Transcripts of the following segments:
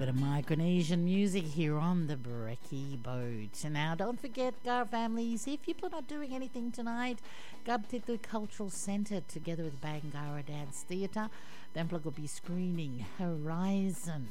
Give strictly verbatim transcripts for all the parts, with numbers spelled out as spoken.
bit of Micronesian music here on the Brekkie Boat. Now, don't forget, Gar families, if you're not doing anything tonight, Gabtitu Cultural Centre, together with Bangara Dance Theatre, then will be screening Horizon.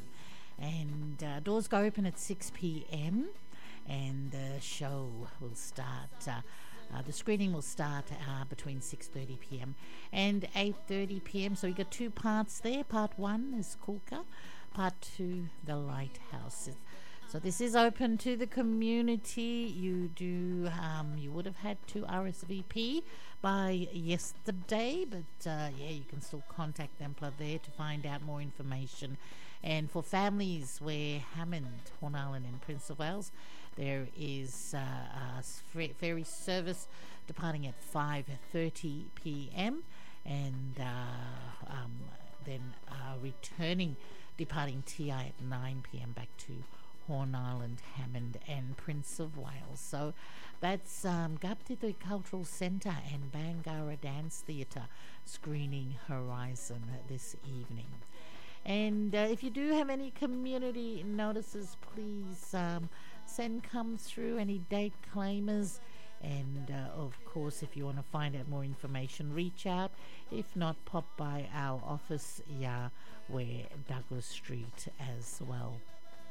And uh, doors go open at six p.m. and the show will start... Uh, Uh, the screening will start uh, between six thirty p.m. and eight thirty p.m. So you got two parts there. Part one is Kulka, part two, The Lighthouse. So this is open to the community. You do, um, you would have had to R S V P by yesterday, but uh, yeah, you can still contact them there to find out more information. And for families where Hammond, Horn Island and Prince of Wales, there is uh, a ferry service departing at five thirty p.m. and uh, um, then uh, returning, departing T I at nine p.m. back to Horn Island, Hammond and Prince of Wales. So that's um, Gabtitu Cultural Centre and Bangara Dance Theatre screening Horizon this evening. And uh, if you do have any community notices, please um, send come through, any date claimers. And uh, of course, if you want to find out more information, reach out. If not, pop by our office, yeah, we're Douglas Street as well.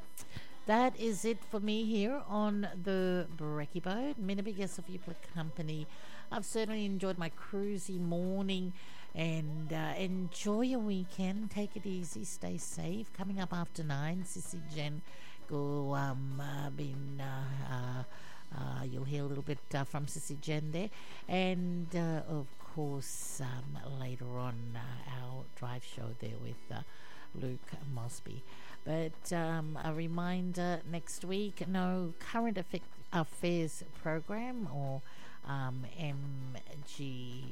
That is it for me here on the Brekkie Boat. Many guests of your company. I've certainly enjoyed my cruisy morning, and uh, enjoy your weekend. Take it easy, stay safe. Coming up after nine, Sissy Jen go um uh, been uh, uh, uh, you'll hear a little bit uh, from Sissy Jen there, and uh, of course um, later on uh, our drive show there with uh, Luke Mosby. But um, a reminder, next week, no current affairs program or um, M G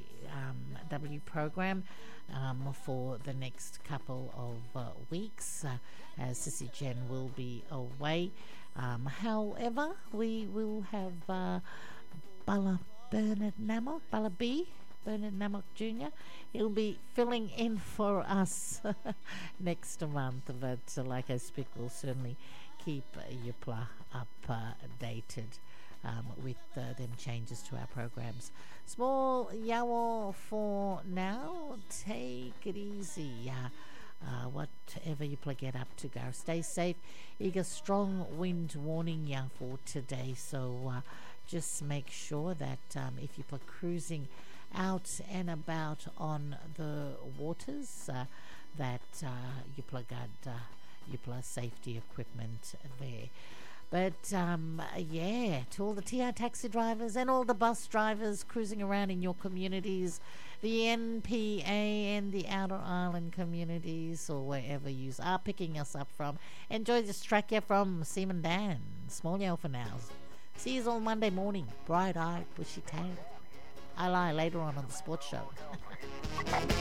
W program um, for the next couple of uh, weeks, uh, as Sissy Jen will be away. Um, however, we will have uh, Bala Bernard Namok, Bala B. Bernard Namok Junior He'll be filling in for us next month, but uh, like I speak, we'll certainly keep uh, Yupla updated um, with uh, them changes to our programs. Small yawo for now. Take it easy. Uh, Uh, whatever you get up to, go. Stay safe. You got strong wind warning yeah, for today, so uh, just make sure that um, if you're cruising out and about on the waters, uh, that uh, you got uh, you safety equipment there. But um, yeah, to all the T R taxi drivers and all the bus drivers cruising around in your communities, the N P A and the Outer Island communities, or wherever you are picking us up from, enjoy this track here from Seaman Dan. Small yell for now. See you all Monday morning. Bright-eyed, bushy tail. I lie later on on the sports show.